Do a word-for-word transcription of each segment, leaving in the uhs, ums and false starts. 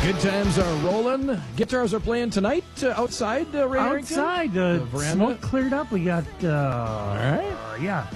Good times are rolling. Guitars are playing tonight uh, outside uh, Ray Harrington? Outside, the, The veranda? smoke cleared up. We got, uh, All right. uh, yeah,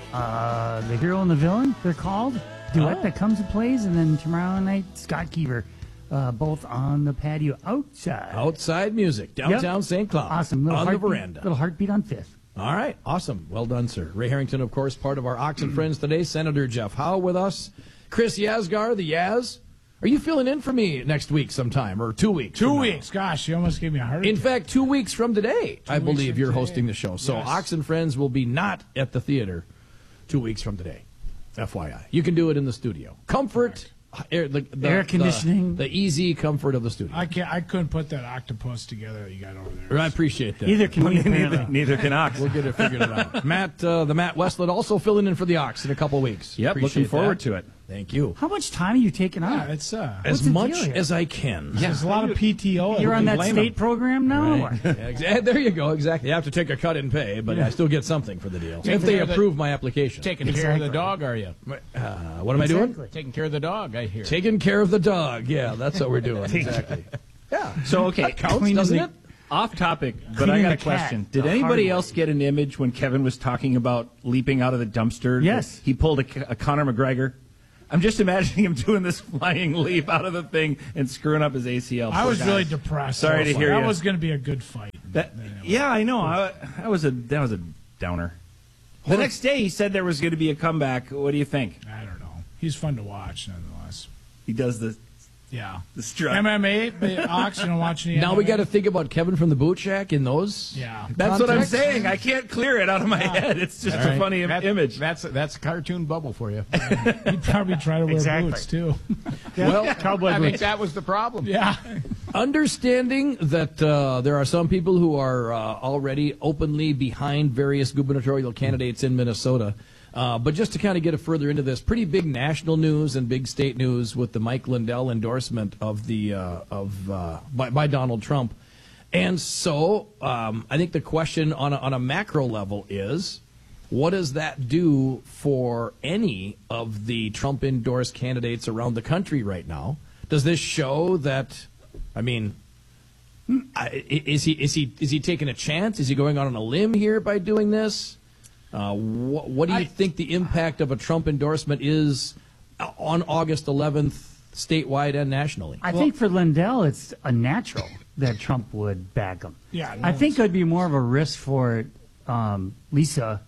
uh, the hero and the villain. They're called duet Oh. that comes and plays, and then tomorrow night Scott Keever, uh, both on the patio outside. Outside music, downtown Yep. Saint Cloud. Awesome. Little On the heartbeat, veranda. Little heartbeat on Fifth. All right, awesome. Well done, sir. Ray Harrington, of course, part of our Oxen Friends today. Senator Jeff Howe with us. Chris Yazgar, the Yaz. Are you filling in for me next week sometime, or two weeks? Two from now? weeks. Gosh, you almost gave me a heart In attack. fact, two weeks from today, I weeks believe from you're today. hosting the show. So Yes. Oxen Friends will be not at the theater two weeks from today. F Y I. You can do it in the studio. Comfort, air, the, the, Air conditioning. The, the easy comfort of the studio. I can't. I couldn't put that octopus together that you got over there. I appreciate that. Either can we, neither, apparently. neither can Ox. We'll get it figured out. Matt, uh, the Matt Westland also filling in for the Ox in a couple weeks. Yep, Appreciate looking forward that. to it. Thank you. How much time are you taking Yeah, off? it's uh. As What's the much deal here? as I can. There's a lot of P T O. You're on that blame state him. program now? Right. Yeah, exa- there you go. Exactly. You have to take a cut in pay, but I still get something for the deal. Take If they care of the- approve my application. Taking care Exactly. of the dog, are you? Uh, what am I doing? Exactly. Taking care of the dog, I hear. Taking care of the dog. Yeah, that's what we're doing. Exactly. Yeah. So, okay, That counts, Cleaning doesn't the- it? off topic, but Cleaning I got the a question. cat, Did the anybody hard else way. get an image when Kevin was talking about leaping out of the dumpster? Yes. He pulled a, a Conor McGregor. I'm just imagining him doing this flying leap out of the thing and screwing up his A C L. I Poor was guy. really depressed. Sorry to hear that you. was going to be a good fight. That, yeah, I know. I, that was a that was a downer. The next day, he said there was going to be a comeback. What do you think? I don't know. He's fun to watch, nonetheless. He does the Yeah. the strut. M M A, but Ox, you don't watch any Now M M A? we got to think about Kevin from the Boot Shack in those. Yeah. That's what I'm context. saying. I can't clear it out of my head. It's just All a right. funny im- That- image. That's that's a cartoon bubble for you. He'd probably try to wear Exactly. boots, too. Well, Cowboy I think boots. that was the problem. Yeah. understanding that uh, there are some people who are uh, already openly behind various gubernatorial candidates in Minnesota. Uh, but just to kind of get it further into this, pretty big national news and big state news with the Mike Lindell endorsement of the uh, of uh, by, by Donald Trump. And so um, I think the question on a, on a macro level is, what does that do for any of the Trump-endorsed candidates around the country right now? Does this show that, I mean, I- is he is he is he taking a chance? Is he going out on a limb here by doing this? Uh, what, what do you I- think the impact of a Trump endorsement is on August eleventh, statewide and nationally? I think for Lindell, it's a natural that Trump would back him. Yeah, I no, think it would be more of a risk for um, Lisa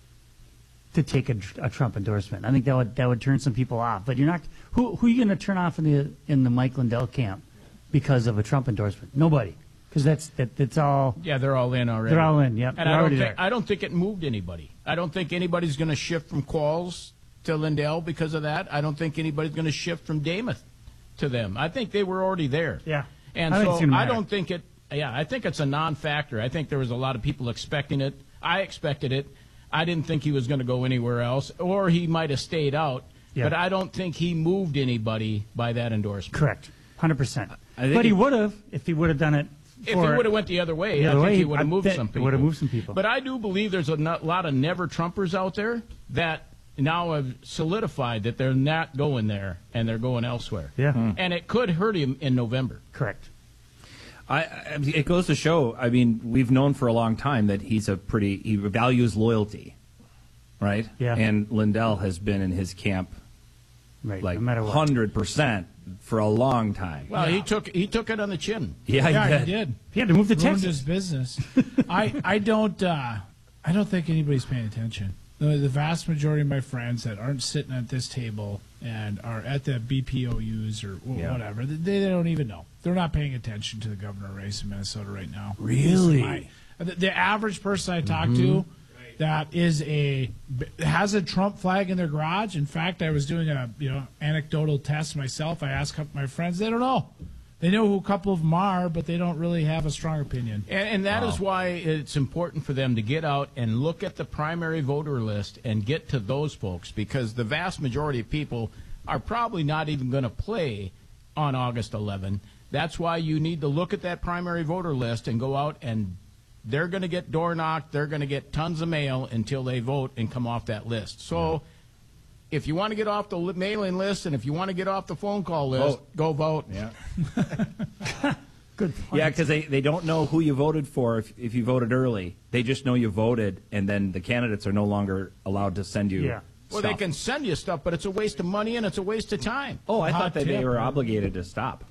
to take a, a Trump endorsement. I think that would that would turn some people off. But you're not who who are you going to turn off in the in the Mike Lindell camp because of a Trump endorsement? Nobody, because that's that that's all. Yeah, they're all in already. They're all in. Yep, And they're I don't already think there. I don't think it moved anybody. I don't think anybody's going to shift from Qualls to Lindell because of that. I don't think anybody's going to shift from Dameth to them. I think they were already there. Yeah. And I think it's so gonna I matter. don't think it. Yeah, I think it's a non-factor. I think there was a lot of people expecting it. I expected it. I didn't think he was going to go anywhere else, or he might have stayed out. Yeah. But I don't think he moved anybody by that endorsement. Correct, hundred percent. I think But he it- would have if he would have done it. If for- he would have went the other way, The I other think way, he would I have moved bet some it people. would have moved some people. But I do believe there's a no- lot of never Trumpers out there that now have solidified that they're not going there and they're going elsewhere. Yeah. Hmm. And it could hurt him in November. Correct. I, I, it goes to show. I mean, we've known for a long time that he's a pretty. He values loyalty, right? Yeah. And Lindell has been in his camp Right. like no matter what. hundred percent for a long time. Well, he took he took it on the chin. Yeah, Yeah, he he did. did. He had to move to Ruined Texas. his business. I I don't uh, I don't think anybody's paying attention. The, the vast majority of my friends that aren't sitting at this table and are at the B P O Us or wh- Yeah. whatever, they, they don't even know. They're not paying attention to the governor race in Minnesota right now. Really? My- the, the average person I talk to that is a has a Trump flag in their garage. In fact, I was doing a you know anecdotal test myself. I asked a couple of my friends. They don't know. They know who a couple of them are, but they don't really have a strong opinion. And, and that is why it's important for them to get out and look at the primary voter list and get to those folks, because the vast majority of people are probably not even going to play on August eleventh. That's why you need to look at that primary voter list and go out, and they're going to get door knocked. They're going to get tons of mail until they vote and come off that list. So if you want to get off the li- mailing list and if you want to get off the phone call list, Vote. go vote. Yeah. Good point. Yeah, because they, they don't know who you voted for if, if you voted early. They just know you voted, and then the candidates are no longer allowed to send you Yeah. Well, stuff. they can send you stuff, but it's a waste of money and it's a waste of time. Oh, I Hot thought that they tip. were obligated to stop.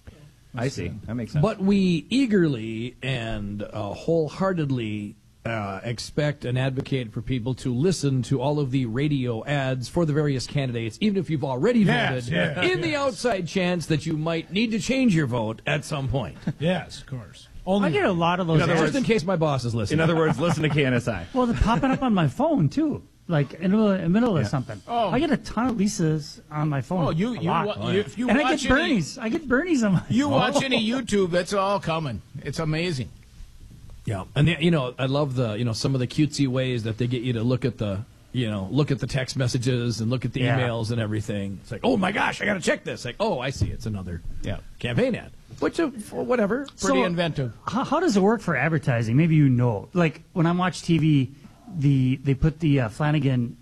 I see. That makes sense. But we eagerly and uh, wholeheartedly uh, expect and advocate for people to listen to all of the radio ads for the various candidates, even if you've already Yes, voted, yes, in the yes. outside chance that you might need to change your vote at some point. Yes, of course. I Only get a lot of those. other ads. Just in case my boss is in listening. other words, listen to K N S I. Well, they're popping up on my phone too, like in the middle, in the middle of something. Oh. I get a ton of Lisa's on my phone. Oh, you a you, lot. wa- you if you and I watch get any, Bernie's. I get Bernie's on my. you phone. watch any YouTube, it's all coming. It's amazing. Yeah, and the, you know, I love the you know some of the cutesy ways that they get you to look at the you know look at the text messages and look at the Yeah. emails and everything. It's like, oh my gosh, I got to check this. Like, oh, I see, it's another Yeah. campaign ad. Which, uh, whatever. Pretty So- inventive. How, how does it work for advertising? Maybe you know. Like when I watch T V, the they put the uh, Flanagan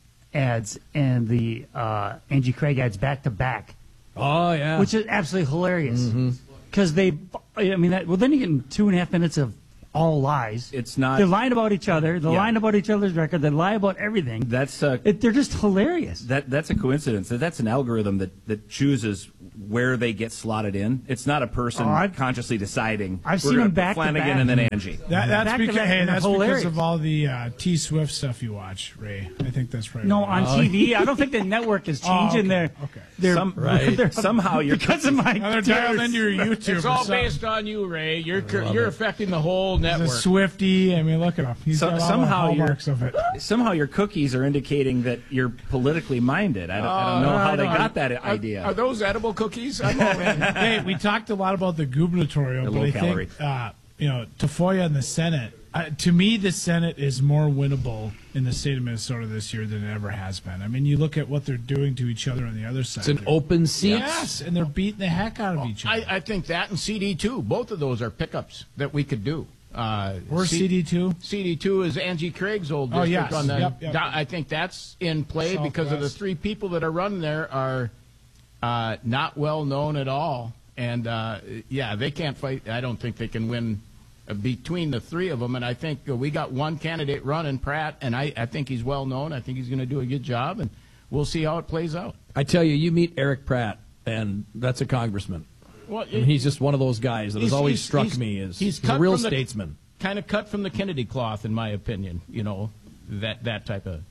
ads and the uh, Angie Craig ads back to back, Oh yeah, which is absolutely hilarious. Mm-hmm. Because they, I mean, that, well, then you're getting two and a half minutes of all lies. It's not- They're lying about each other. They're Yeah. lying about each other's record. They lie about everything. That's uh, It, they're just hilarious. that that's a coincidence. That That's an algorithm that, that chooses where they get slotted in. It's not a person Oh, I've- consciously deciding. I've we're seen gonna them put back to Flanagan back. and then Angie. That, that's Back to because back, hey, and they're that's because hilarious. of all the uh, T Swift stuff you watch, Ray. I think that's probably No, right. on T V, I don't think the network is Oh, changing okay, their, okay. their, Some- Right. their- Somehow you're because of my. Now they're dialed into your YouTube. It's or all something. based on you, Ray. You're you're affecting the whole He's a network. Swifty. I mean, look at him. He's So- got all somehow the you're- hallmarks of it. Somehow your cookies are indicating that you're politically minded. I don't, I don't know Uh, how I they don't- got that Are- idea. Are, those edible cookies? I'm all in. Hey, we talked a lot about the gubernatorial, They're but low I calorie. think uh, you know Tafoya in the Senate. Uh, to me, the Senate is more winnable in the state of Minnesota this year than it ever has been. I mean, you look at what they're doing to each other on the other side. it's an They're- open seat. Yes, and they're beating the heck out of each other. I, I think that and C D two, both of those are pickups that we could do. Uh, Or C- C D two. C D two is Angie Craig's old Oh, district. yes. On the, Yep, yep. da- I think that's in play because of the Southwest. three people that are running there are uh, not well known at all. And, uh, yeah, they can't fight. I don't think they can win uh, between the three of them. And I think uh, we got one candidate running, Pratt, and I, I think he's well known. I think he's going to do a good job, and we'll see how it plays out. I tell you, you meet Eric Pratt, and that's a congressman. Well, And he's just one of those guys that has He's- always he's- struck he's- me as he's he's a cut real from the- statesman. kind of cut from the Kennedy cloth, in my opinion. You know, that that type of.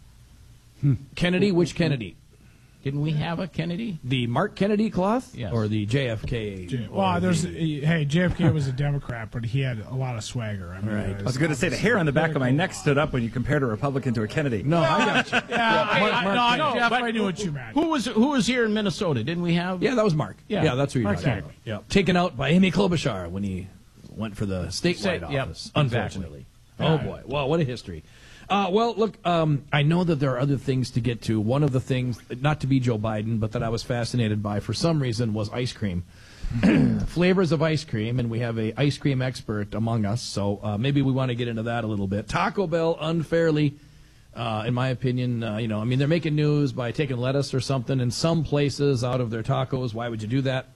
Kennedy, which Kennedy? Didn't we have a Kennedy? The Mark Kennedy cloth, Yes. or the J F K? J- or Well, there's the- hey, J F K was a Democrat, but he had a lot of swagger. I mean, Right. it I was going to say the hair on the back of my neck stood up when you compared a Republican to a Kennedy. no, I got you. Yeah, I, Mark- I, Mark no, I- Kennedy. Jeff, but I knew what you meant. Who was who was here in Minnesota? Didn't we have? Yeah, that was Mark. Yeah. that's who you're Mark talking Kennedy. about. Yeah, taken out by Amy Klobuchar when he went for the statewide State- yep, office. exactly. Unfortunately. Oh boy! Wow, what a history. Uh, well, look, um, I know that there are other things to get to. One of the things, not to be Joe Biden, but that I was fascinated by for some reason was ice cream. Flavors of ice cream, and we have a ice cream expert among us, so uh, maybe we want to get into that a little bit. Taco Bell unfairly, uh, in my opinion, uh, you know, I mean, they're making news by taking lettuce or something in some places out of their tacos. Why would you do that?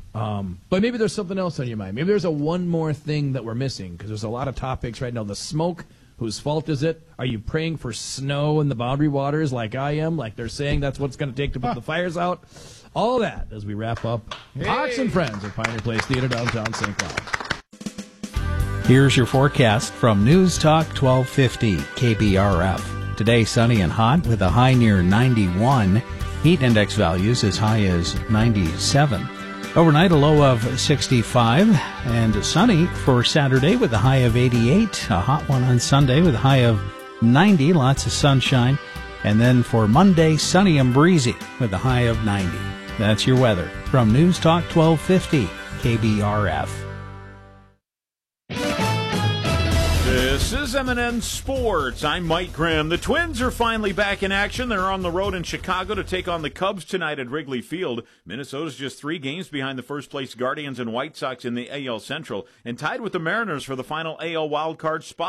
Um, but maybe there's something else on your mind. Maybe there's a one more thing that we're missing, because there's a lot of topics right now. The smoke. Whose fault is it? Are you praying for snow in the boundary waters like I am? Like they're saying that's what it's going to take to put the fires out? All that as we wrap up Hawks and Friends at Pioneer Place Theater, downtown Saint Cloud. Here's your forecast from News Talk twelve fifty K B R F. Today sunny and hot with a high near ninety-one. Heat index values as high as ninety-seven. Overnight, a low of sixty-five, and sunny for Saturday with a high of eighty-eight. A hot one on Sunday with a high of ninety, lots of sunshine. And then for Monday, sunny and breezy with a high of ninety. That's your weather from News Talk twelve fifty K B R F. This is M and N Sports. I'm Mike Grimm. The Twins are finally back in action. They're on the road in Chicago to take on the Cubs tonight at Wrigley Field. Minnesota's just three games behind the first-place Guardians and White Sox in the A L Central and tied with the Mariners for the final A L wildcard spot.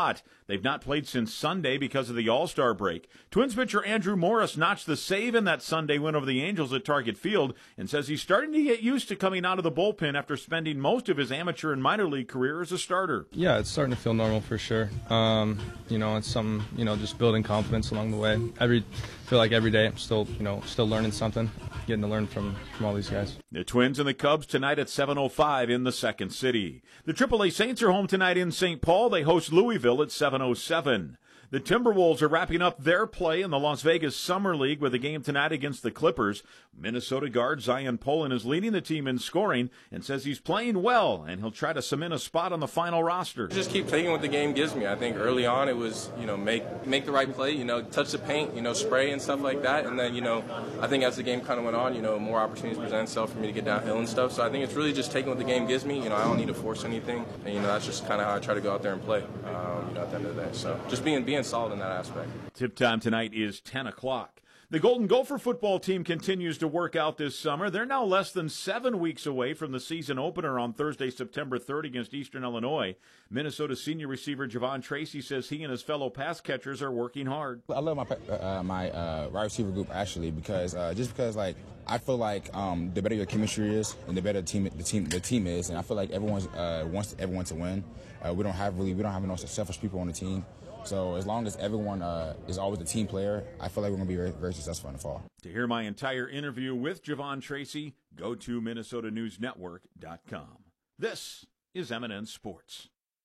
They've not played since Sunday because of the All-Star break. Twins pitcher Andrew Morris notched the save in that Sunday win over the Angels at Target Field and says he's starting to get used to coming out of the bullpen after spending most of his amateur and minor league career as a starter. Yeah, it's starting to feel normal for sure. Um, you know, it's something, you know, just building confidence along the way. Every, I feel like every day I'm still, you know, still learning something, getting to learn from, from all these guys. The Twins and the Cubs tonight at seven oh five in the Second City. The triple A Saints are home tonight in Saint Paul. They host Louisville at seven oh seven. The Timberwolves are wrapping up their play in the Las Vegas Summer League with a game tonight against the Clippers. Minnesota guard Zion Poland is leading the team in scoring and says he's playing well, and he'll try to cement a spot on the final roster. Just keep taking what the game gives me. I think early on it was, you know, make make the right play, you know, touch the paint, you know, spray and stuff like that. And then, you know, I think as the game kind of went on, you know, more opportunities present itself for me to get downhill and stuff. So I think it's really just taking what the game gives me. You know, I don't need to force anything. And, you know, that's just kind of how I try to go out there and play, um, you know, at the end of the day. So just being being solid in that aspect. Tip time tonight is ten o'clock. The Golden Gopher football team continues to work out this summer. They're now less than seven weeks away from the season opener on Thursday, September third against Eastern Illinois. Minnesota senior receiver Javon Tracy says he and his fellow pass catchers are working hard. I love my uh, my uh, wide receiver group actually because uh, just because like I feel like um, the better your chemistry is and the better the team the team the team is, and I feel like everyone uh, wants everyone to win. Uh, we don't have really we don't have no selfish people on the team. So as long as everyone uh, is always a team player, I feel like we're going to be very, very successful in the fall. To hear my entire interview with Javon Tracy, go to Minnesota News Network dot com. This is M and N Sports.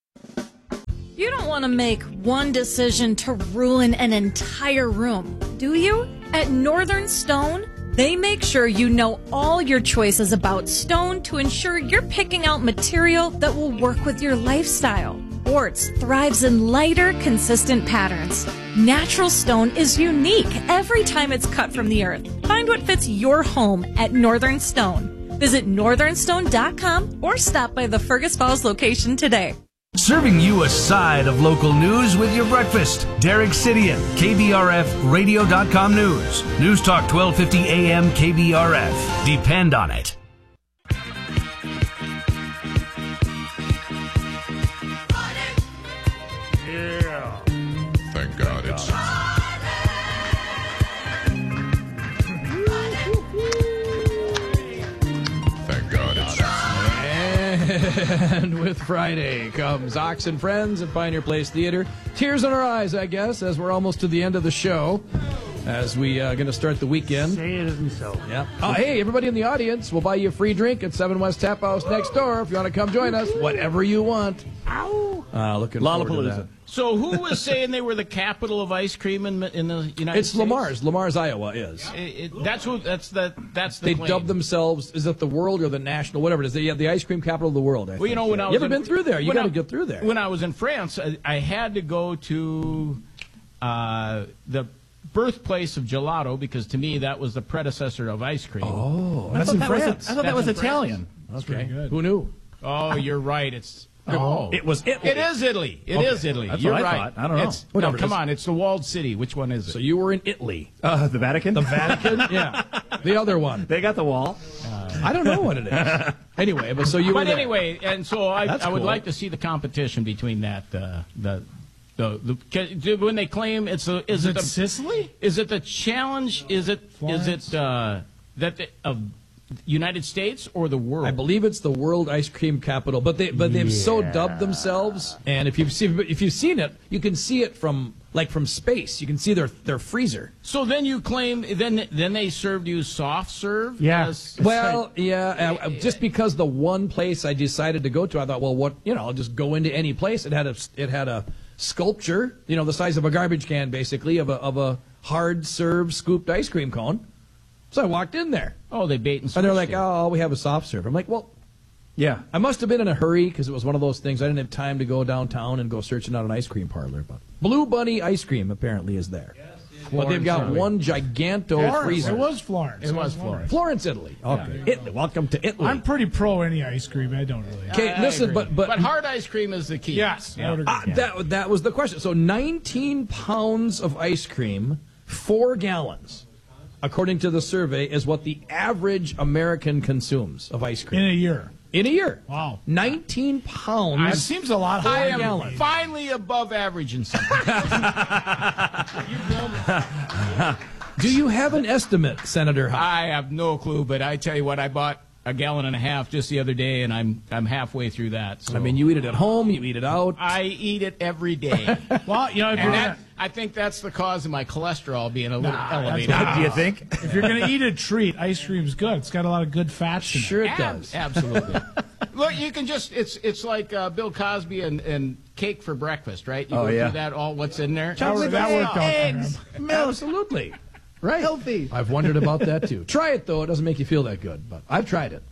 You don't want to make one decision to ruin an entire room, do you? At Northern Stone, they make sure you know all your choices about stone to ensure you're picking out material that will work with your lifestyle. Quartz thrives in lighter, consistent patterns. Natural stone is unique every time it's cut from the earth. Find what fits your home at Northern Stone. Visit northern stone dot com or stop by the Fergus Falls location today. Serving you a side of local news with your breakfast. Derek Sidian, K B R F radio dot com News. News Talk twelve fifty A M K B R F. Depend on it. Yeah. Thank God it's... Thank God it's... And with Friday comes Ox and Friends at Pioneer Place Theater. Tears in our eyes, I guess, as we're almost to the end of the show. As we are uh, going to start the weekend. Say it isn't so. Yeah. Oh, hey, everybody in the audience, we'll buy you a free drink at Seven West Tap House next door if you want to come join us. Whatever you want. Ow. Uh, looking forward to that. So who was saying they were the capital of ice cream in, in the United it's States? It's Lamar's. Lamar's, Iowa is. It, it, that's who. That's the. That's the. They claim. dubbed themselves. Is it the world or the national? Whatever it is. They have the ice cream capital of the world. I well, think. you know when I was you ever in, been through there? You got to get through there. When I was in France, I, I had to go to uh, the birthplace of gelato because to me that was the predecessor of ice cream. Oh, that's in France. Was, I thought that was Italian. That's okay. pretty good. Who knew? Oh, you're right. It's. Oh, it was Italy. It is Italy. It okay. is Italy. That's You're what I right. thought. I don't know. It's, Whatever no, come it is. on. It's the walled city. Which one is it? So you were in Italy. Uh, the Vatican? The Vatican? Yeah. The other one. They got the wall. Uh, I don't know what it is. Anyway, but so you but were there. anyway, and so I, That's I would cool. like to see the competition between that uh, the. The, the when they claim it's a is, Is it it the, Sicily? Is it the challenge? Is it Florence? is it uh, that the, of United States or the world? I believe it's the world ice cream capital, but they but they've so dubbed themselves. And if you've seen if you've seen it, you can see it from like from space. You can see their their freezer. So then you claim then then they served you soft serve. Yeah. as- Well, yeah, uh, just because the one place I decided to go to, I thought, well, what you know, I'll just go into any place. It had a it had a sculpture, you know, the size of a garbage can, basically, of a of a hard serve scooped ice cream cone. So I walked in there. Oh, they bait and switch. And they're like, you. oh, all we have is soft serve. I'm like, well, Yeah. I must have been in a hurry because it was one of those things. I didn't have time to go downtown and go searching out an ice cream parlor. But Blue Bunny ice cream apparently is there. But they've got Florence, one giganto Florence. freezer. It was Florence. It was Florence. Florence, Italy. Okay. Italy. Welcome to Italy. I'm pretty pro any ice cream. I don't really. Okay, I listen, agree. but, but but hard ice cream is the key. Yes. I would agree. Uh, that that was the question. So nineteen pounds of ice cream, four gallons. according to the survey, is what the average American consumes of ice cream In a year. in a year. Wow. nineteen pounds. That seems a lot per I higher. am gallon. finally above average in something. Do you have an estimate, Senator Hott? I have no clue, but I tell you what, I bought a gallon and a half just the other day, and I'm I'm halfway through that. So. I mean, you eat it at home, you eat it out. I eat it every day. Well, you know, if And you're that, gonna, I think that's the cause of my cholesterol being a little Nah, elevated. that's- Do you think? if you're gonna eat a treat, ice cream's good. It's got a lot of good fats in it. Sure it Ab- does. Absolutely. Look, you can just, it's it's like uh, Bill Cosby and, and cake for breakfast, right? You Oh, go yeah. through that, all what's in there. That worked- that worked out for him. Eggs, absolutely. Right. Healthy. I've wondered about that too. Try it though; it doesn't make you feel that good, but I've tried it.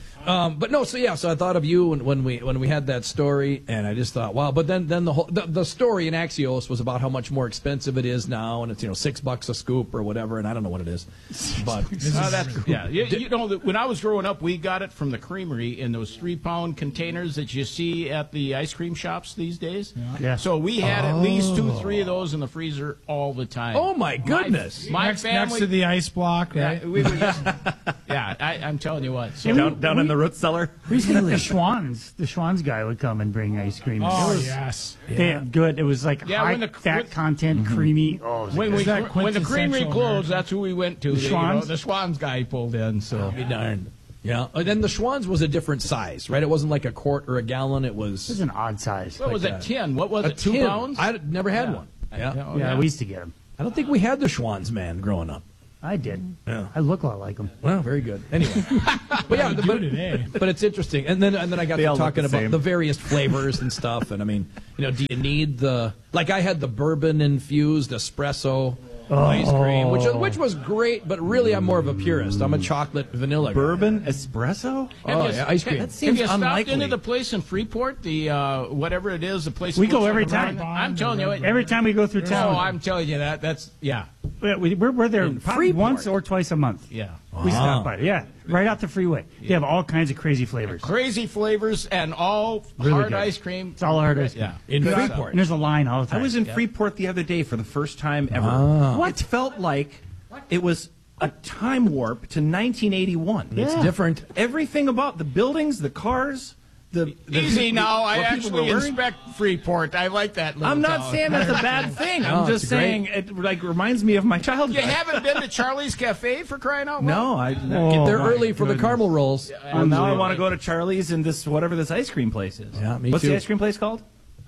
Um, but no, so yeah, so I thought of you when, when we when we had that story, and I just thought, wow. But then then the whole the, the story in Axios was about how much more expensive it is now, and it's you know six bucks a scoop or whatever, and I don't know what it is, but Uh, that's, yeah, you, you know, the, when I was growing up, we got it from the creamery in those three-pound containers that you see at the ice cream shops these days. Yeah. So we had at least two, three of those in the freezer all the time. oh my goodness, My, my next, family. next to the ice block, right? yeah, we were just, yeah I, I'm telling you what. So Down, down in the root cellar? Recently, the Schwann's, the Schwann's guy would come and bring ice cream. Oh, It was- yes. They had good. It was like Yeah, high when the- fat when- content, creamy. Oh, it was when good. we Is that when the creamery quintessential closed, American? that's who we went to. The you know, Schwann's? the Schwann's guy pulled in. So be darned. Yeah, and then the Schwann's was a different size, right? It wasn't like a quart or a gallon. It It was was an odd size. what was like it? a- Tin? What was a it? Two tin. pounds? I never had Yeah. one. Yeah. Oh, yeah, we used to get them. I don't think we had the Schwann's, man, growing up. I did. Yeah. I look a lot like them. Well, very good. Anyway, but yeah, do but, today. but it's interesting. And then and then I got They to all look talking the about same. the various flavors and stuff. And I mean, you know, do you need the like I had the bourbon infused espresso ice cream, which which was great, but really I'm more of a purist. I'm a chocolate vanilla guy. Bourbon espresso? Oh, Have you- yeah, ice cream. Have, That seems have you stopped unlikely. into the place in Freeport, the uh, whatever it is, the place? We that go looks every like a time. round- I'm telling you, it, Every time we go through no, town, I'm telling you that. That's yeah, we, we're, we're there probably Freeport. once or twice a month. yeah. We stop by. Yeah, right off the freeway. They have all kinds of crazy flavors. Crazy flavors and all Really hard good. ice cream. It's all hard ice cream. Yeah. in And Freeport. there's a line all the I time. was in Freeport the other day for the first time ever. Ah. What? It felt like it was a time warp to nineteen eighty-one. It's different. Everything about the buildings, the cars, the, the Easy now. I what people were actually wearing. inspect Freeport. I like that. Little I'm not town. saying that's a bad thing. No, I'm it's just great. saying it like reminds me of my childhood. You haven't been to Charlie's Cafe for crying out loud? No, I. Oh, They're my early for the goodness. caramel rolls. Well, now I want to go to Charlie's and this whatever this ice cream place is. Yeah, me What's too. the ice cream place called?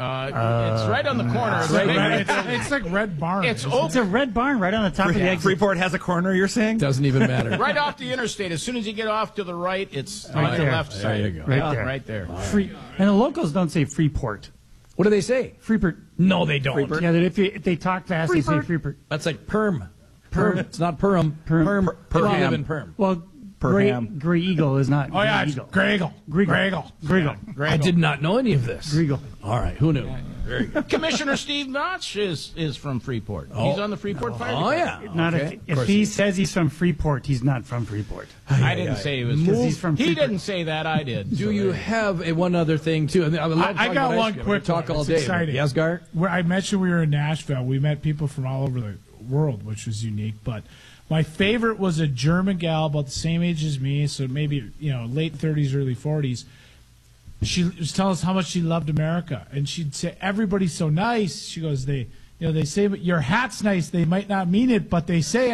Uh, it's right on the corner. It's, Right like there. red, it's, it's like Red Barn. It's isn't it? It's a red barn right on the top of the exit. Freeport has a corner. You're saying? Doesn't even matter. right off the interstate. As soon as you get off to the right, it's Right on the there. left There side. you go. Right Yeah, there. Right there. Free, and the locals don't say Freeport. What do they say? Freeport. No, they don't. Yeah, that if, you, if they talk fast, they say Freeport. That's like perm. Perm. It's not perm. Perm. Perm. Per- Perm. Perham. live in perm. Well, Gray, Perham. Gray Eagle is not. Oh, yeah, Grey it's Eagle. Gregel. Gregel. Gregel. Gregel. I did not know any of this. Gregel. All right, who knew? Very good. Commissioner Steve Notch is is from Freeport. Oh. He's on the Freeport Fire Oh Department. yeah. Not Okay. if, if he says he's from Freeport, he's not from Freeport. I didn't say he was. Because he's from He Freeport. didn't say that. I did. Do So you there have a, one other thing too? And I, would love to I, I talk got about ice one cream. quick Talk one. all It's day. exciting. Yes, Gar? Where I mentioned we were in Nashville. We met people from all over the world, which was unique. But my favorite was a German gal about the same age as me, so maybe you know late thirties, early forties. She was telling us how much she loved America, and she'd say, "Everybody's so nice." She goes, "They, you know, they say, but your hat's nice. They might not mean it, but they say it."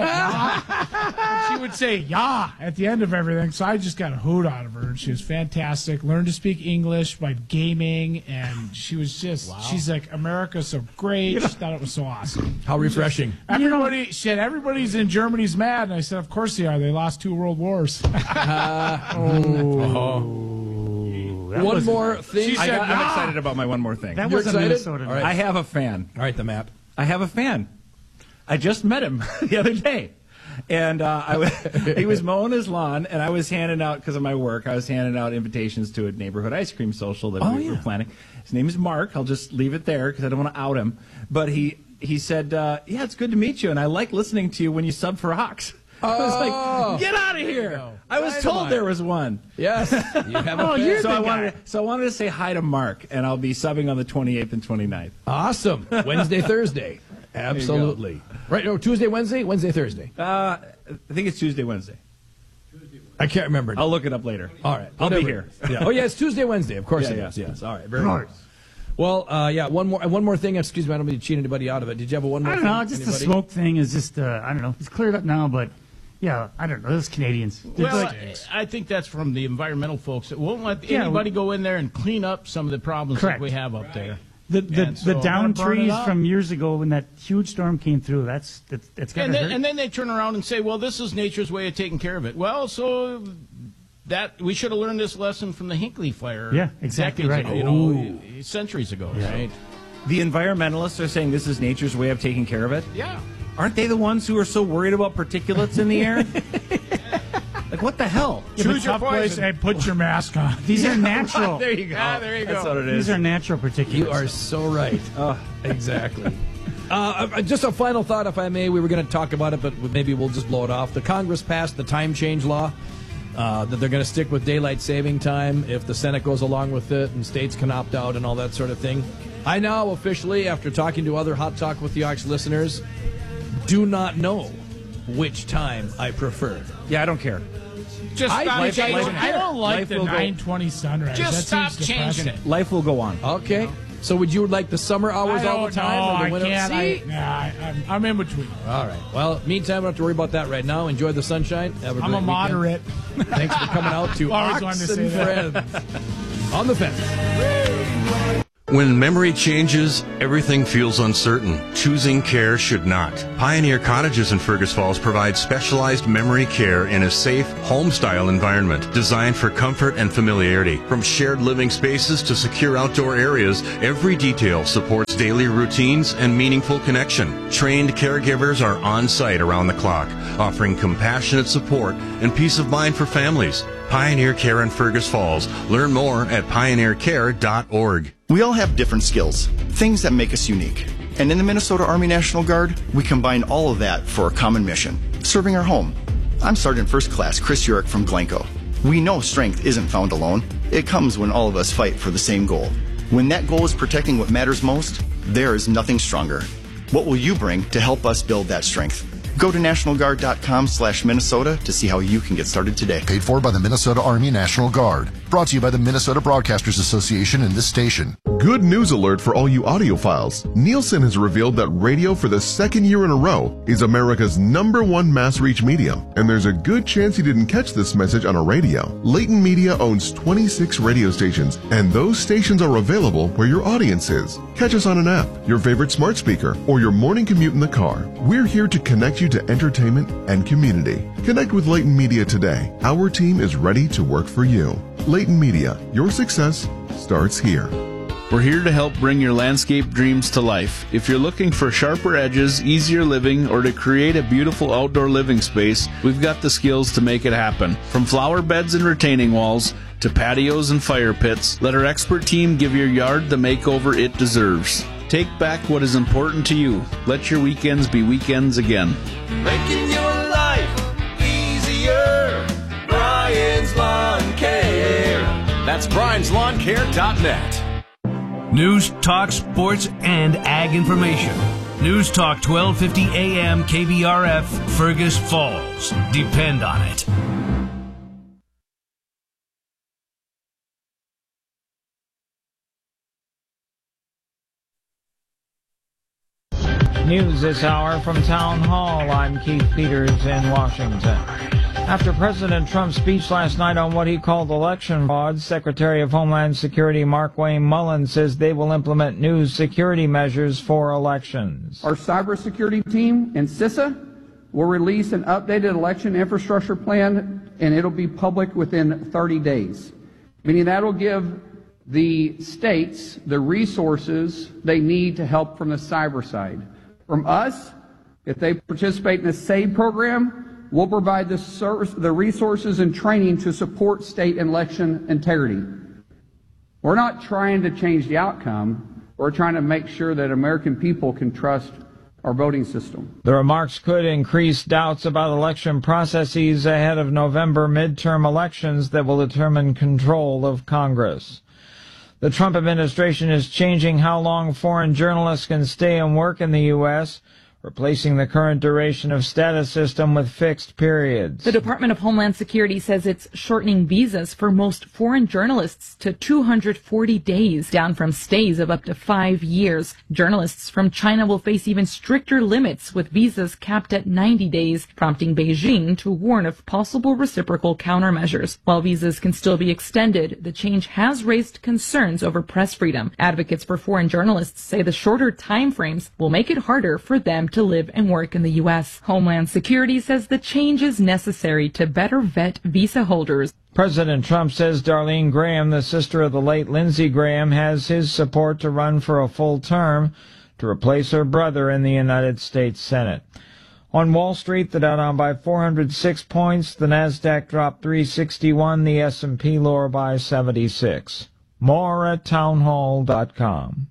Yeah. She would say "yeah" at the end of everything, so I just got a hoot out of her, and she was fantastic. Learned to speak English by gaming, and she was just, she's like, "America's so great." She thought it was so awesome. How refreshing. Everybody, shit, everybody's in Germany's mad, and I said, "Of course they are. They lost two world wars." That One was- more thing. She I said, got, "Nah." I'm excited about my one more thing. That You're was a excited? Minnesota. All right. I have a fan. All right, the map. I have a fan. I just met him the other day. And uh, I was, he was mowing his lawn, and I was handing out, because of my work, I was handing out invitations to a neighborhood ice cream social that Oh, we were yeah. planning. His name is Mark. I'll just leave it there because I don't want to out him. But he, he said, uh, yeah, it's good to meet you, and I like listening to you when you sub for Hawks. I was Oh. like, get out of here. I was Dynamite. told there was one. Yes. You have Oh, a you're fan. So the I, guy. wanted, so I wanted to say hi to Mark, and I'll be subbing on the twenty-eighth and twenty-ninth. Awesome. Wednesday, Thursday. Absolutely. Right, no, Tuesday, Wednesday, Wednesday, Thursday. Uh, I think it's Tuesday, Wednesday. I can't remember. I'll look it up later. All right. I'll whatever. be here. Yeah. Oh, yeah, it's Tuesday, Wednesday. Of course Yeah, it yeah. is. Yes. All right. Very good. Well, uh, yeah, one more one more thing. Excuse me, I don't mean to cheat anybody out of it. Did you have a one more I don't thing? know. Just Anybody? the smoke thing is just, uh, I don't know. It's cleared up now, but yeah, I don't know. Those Canadians. They're Well, like- I I think that's from the environmental folks that won't let Yeah, anybody go in there and clean up some of the problems Correct. that we have up there. The the, And so the down they're burning trees up. from years ago when that huge storm came through, that's that's, that's got to And then, hurt. and then they turn around and say, well, this is nature's way of taking care of it. Well, so that we should have learned this lesson from the Hinkley fire. Yeah, exactly decades right. ago, you know, centuries ago, right? The environmentalists are saying this is nature's way of taking care of it. Yeah. Aren't they the ones who are so worried about particulates in the air? Like, what the hell? Choose your place and put your mask on. These are natural. There you go. Ah, there you That's go. what it is. These are natural particulates. You are so right. Oh. Exactly. Uh, just a final thought, if I may. We were going to talk about it, but maybe we'll just blow it off. The Congress passed the time change law, uh, that they're going to stick with daylight saving time if the Senate goes along with it and states can opt out and all that sort of thing. I now officially, after talking to other Hot Talk with the Ox listeners, do not know which time I prefer. Yeah, I don't care. Just I- stop life- changing life- it. I don't like Life the will go- nine twenty sunrise. Just that stop seems changing depressing. it. Life will go on. Okay. So would you like the summer hours I all don't the time know. or the winter? I can't. See? I, nah, I, I'm, I'm in between. All right. Well, meantime, we don't have to worry about that right now. Enjoy the sunshine. Have a I'm great a moderate. weekend. Thanks for coming out to Always Ox wanted and to say that. Friends on the fence. When memory changes, everything feels uncertain. Choosing care should not. Pioneer Cottages in Fergus Falls provide specialized memory care in a safe, home-style environment designed for comfort and familiarity. From shared living spaces to secure outdoor areas, every detail supports daily routines and meaningful connection. Trained caregivers are on site around the clock, offering compassionate support and peace of mind for families. Pioneer Care in Fergus Falls. Learn more at pioneer care dot org. We all have different skills, things that make us unique. And in the Minnesota Army National Guard, we combine all of that for a common mission, serving our home. I'm Sergeant First Class Chris Urick from Glencoe. We know strength isn't found alone. It comes when all of us fight for the same goal. When that goal is protecting what matters most, there is nothing stronger. What will you bring to help us build that strength? Go to national guard dot com slash Minnesota to see how you can get started today. Paid for by the Minnesota Army National Guard. Brought to you by the Minnesota Broadcasters Association and this station. Good news alert for all you audiophiles. Nielsen has revealed that radio for the second year in a row is America's number one mass reach medium. And there's a good chance you didn't catch this message on a radio. Leighton Media owns twenty-six radio stations, and those stations are available where your audience is. Catch us on an app, your favorite smart speaker, or your morning commute in the car. We're here to connect you to entertainment and community. Connect with Leighton Media today. Our team is ready to work for you. Leighton Media, your success starts here. We're here to help bring your landscape dreams to life. If you're looking for sharper edges, easier living, or to create a beautiful outdoor living space, we've got the skills to make it happen. From flower beds and retaining walls to patios and fire pits, let our expert team give your yard the makeover it deserves. Take back what is important to you. Let your weekends be weekends again. Making your life easier. Brian's Lawn Care. That's brians lawn care dot net. News, talk, sports, and ag information. News Talk twelve fifty A M K B R F, Fergus Falls. Depend on it. News this hour from Town Hall. I'm Keith Peters in Washington. After President Trump's speech last night on what he called election fraud, Secretary of Homeland Security Mark Wayne Mullen says they will implement new security measures for elections. Our cybersecurity team and CISA will release an updated election infrastructure plan, and it'll be public within thirty days, meaning that will give the states the resources they need to help from the cyber side. From us, if they participate in the SAVE program, we'll provide the, service, the resources and training to support state election integrity. We're not trying to change the outcome. We're trying to make sure that American people can trust our voting system. The remarks could increase doubts about election processes ahead of November midterm elections that will determine control of Congress. The Trump administration is changing how long foreign journalists can stay and work in the U S, replacing the current duration of status system with fixed periods. The Department of Homeland Security says it's shortening visas for most foreign journalists to two hundred forty days, down from stays of up to five years. Journalists from China will face even stricter limits, with visas capped at ninety days, prompting Beijing to warn of possible reciprocal countermeasures. While visas can still be extended, the change has raised concerns over press freedom. Advocates for foreign journalists say the shorter time frames will make it harder for them to live and work in the U S. Homeland Security says the change is necessary to better vet visa holders. President Trump says Darlene Graham, the sister of the late Lindsey Graham, has his support to run for a full term to replace her brother in the United States Senate. On Wall Street, the Dow down by four hundred six points, the Nasdaq dropped three sixty-one, the S and P lower by seventy-six. More at townhall dot com.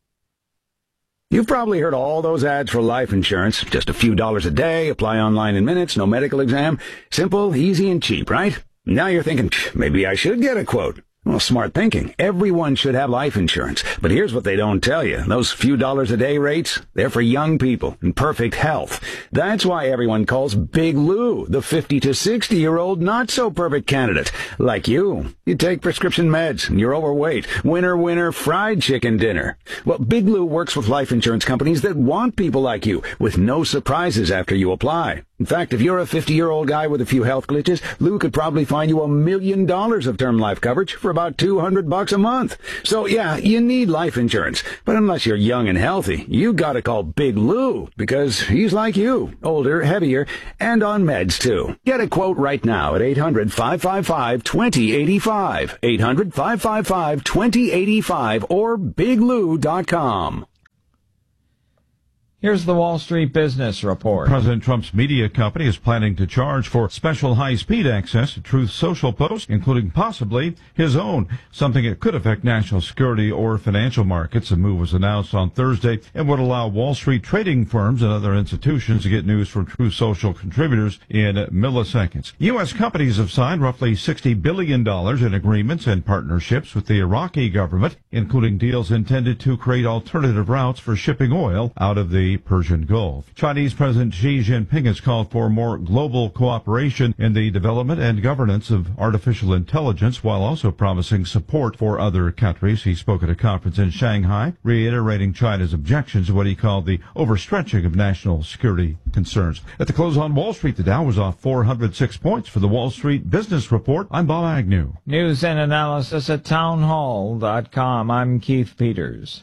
You've probably heard all those ads for life insurance. Just a few dollars a day, apply online in minutes, no medical exam. Simple, easy, and cheap, right? Now you're thinking, maybe I should get a quote. Well, smart thinking. Everyone should have life insurance. But here's what they don't tell you. Those few dollars a day rates, they're for young people in perfect health. That's why everyone calls Big Lou the fifty to sixty-year-old not-so-perfect candidate. Like you. You take prescription meds, and you're overweight. Winner, winner, fried chicken dinner. Well, Big Lou works with life insurance companies that want people like you, with no surprises after you apply. In fact, if you're a fifty-year-old guy with a few health glitches, Lou could probably find you a million dollars of term life coverage for about two hundred bucks a month. So yeah, you need life insurance. But unless you're young and healthy, you gotta call Big Lou, because he's like you, older, heavier, and on meds too. Get a quote right now at eight hundred, five five five, two zero eight five, eight hundred, five five five, two zero eight five, or big lou dot com. Here's the Wall Street Business Report. President Trump's media company is planning to charge for special high-speed access to Truth Social posts, including possibly his own, something that could affect national security or financial markets. The move was announced on Thursday and would allow Wall Street trading firms and other institutions to get news from Truth Social contributors in milliseconds. U S companies have signed roughly sixty billion dollars in agreements and partnerships with the Iraqi government, including deals intended to create alternative routes for shipping oil out of the Persian Gulf. Chinese President Xi Jinping has called for more global cooperation in the development and governance of artificial intelligence, while also promising support for other countries. He spoke at a conference in Shanghai, reiterating China's objections to what he called the overstretching of national security concerns. At the close on Wall Street, the Dow was off four hundred six points. For the Wall Street Business Report, I'm Bob Agnew. News and analysis at townhall dot com. I'm Keith Peters.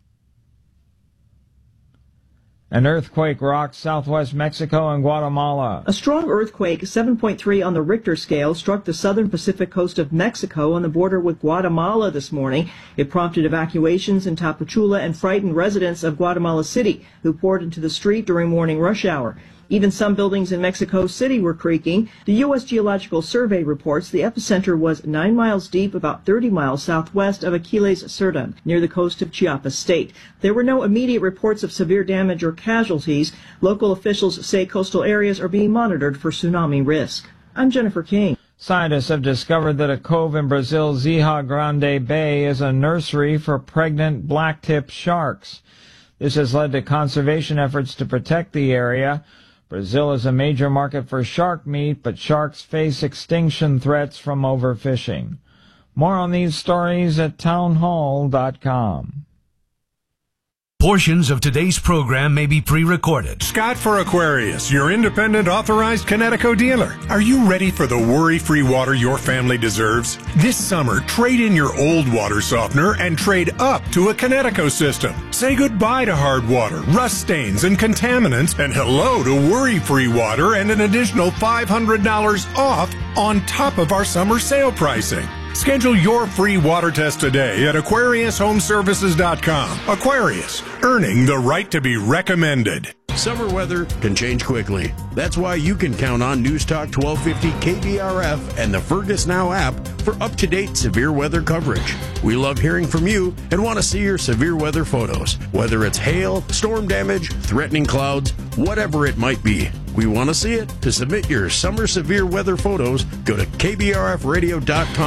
An earthquake rocks southwest Mexico and Guatemala. A strong earthquake, seven point three on the Richter scale, struck the southern Pacific coast of Mexico on the border with Guatemala this morning. It prompted evacuations in Tapachula and frightened residents of Guatemala City, who poured into the street during morning rush hour. Even some buildings in Mexico City were creaking. The U S Geological Survey reports the epicenter was nine miles deep, about thirty miles southwest of Aquiles Cerdán, near the coast of Chiapas State. There were no immediate reports of severe damage or casualties. Local officials say coastal areas are being monitored for tsunami risk. I'm Jennifer King. Scientists have discovered that a cove in Brazil's Zeja Grande Bay is a nursery for pregnant black-tip sharks. This has led to conservation efforts to protect the area. Brazil is a major market for shark meat, but sharks face extinction threats from overfishing. More on these stories at townhall dot com. Portions of today's program may be pre-recorded. Scott for Aquarius, your independent authorized Kinetico dealer. Are you ready for the worry-free water your family deserves? This summer, trade in your old water softener and trade up to a Kinetico system. Say goodbye to hard water, rust stains, and contaminants, and hello to worry-free water and an additional five hundred dollars off on top of our summer sale pricing. Schedule your free water test today at Aquarius Home Services dot com. Aquarius, earning the right to be recommended. Summer weather can change quickly. That's why you can count on News Talk twelve fifty K B R F and the Fergus Now app for up-to-date severe weather coverage. We love hearing from you and want to see your severe weather photos, whether it's hail, storm damage, threatening clouds, whatever it might be. We want to see it. To submit your summer severe weather photos, go to K B R F radio dot com,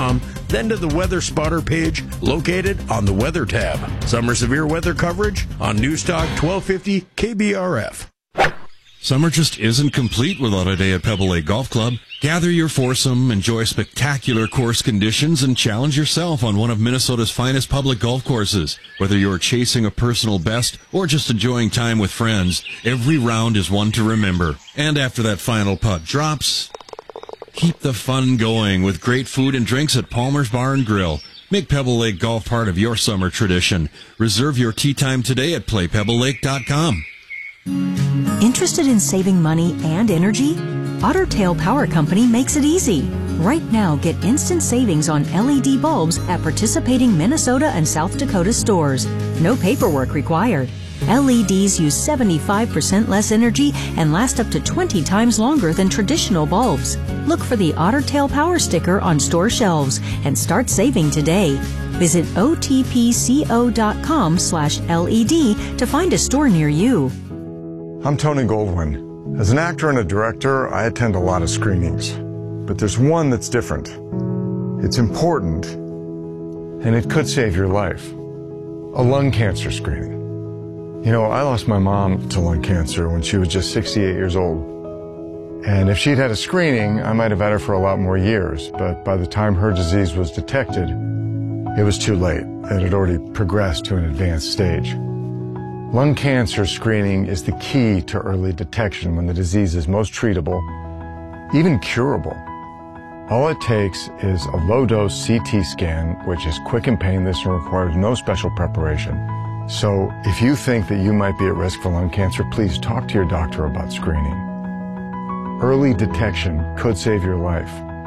then to the Weather Spotter page located on the Weather tab. Summer severe weather coverage on Newstalk twelve fifty K B R F. Summer just isn't complete without a day at Pebble Lake Golf Club. Gather your foursome, enjoy spectacular course conditions, and challenge yourself on one of Minnesota's finest public golf courses. Whether you're chasing a personal best or just enjoying time with friends, every round is one to remember. And after that final putt drops, keep the fun going with great food and drinks at Palmer's Bar and Grill. Make Pebble Lake Golf part of your summer tradition. Reserve your tee time today at play pebble lake dot com. Interested in saving money and energy? Otter Tail Power Company makes it easy. Right now, get instant savings on L E D bulbs at participating Minnesota and South Dakota stores. No paperwork required. L E Ds use seventy-five percent less energy and last up to twenty times longer than traditional bulbs. Look for the Otter Tail Power sticker on store shelves and start saving today. Visit O T P C O dot com slash L E D to find a store near you. I'm Tony Goldwyn. As an actor and a director, I attend a lot of screenings. But there's one that's different. It's important, and it could save your life. A lung cancer screening. You know, I lost my mom to lung cancer when she was just sixty-eight years old. And if she'd had a screening, I might have had her for a lot more years. But by the time her disease was detected, it was too late. It had already progressed to an advanced stage. Lung cancer screening is the key to early detection when the disease is most treatable, even curable. All it takes is a low-dose C T scan, which is quick and painless and requires no special preparation. So if you think that you might be at risk for lung cancer, please talk to your doctor about screening. Early detection could save your life.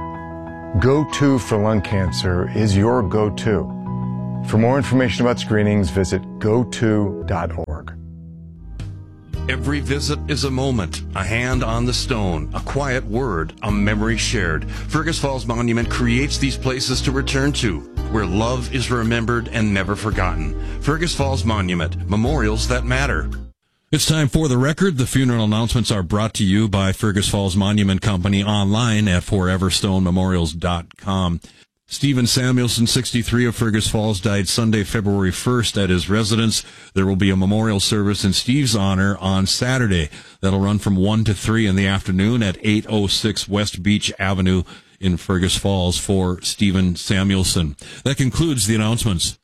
Go-To for lung cancer is your go-to. For more information about screenings, visit go to dot org. Every visit is a moment, a hand on the stone, a quiet word, a memory shared. Fergus Falls Monument creates these places to return to, where love is remembered and never forgotten. Fergus Falls Monument, memorials that matter. It's time for The Record. The funeral announcements are brought to you by Fergus Falls Monument Company online at forever stone memorials dot com. Stephen Samuelson, sixty-three, of Fergus Falls, died Sunday, February first at his residence. There will be a memorial service in Steve's honor on Saturday. That'll run from one to three in the afternoon at eight oh six West Beach Avenue in Fergus Falls for Stephen Samuelson. That concludes the announcements.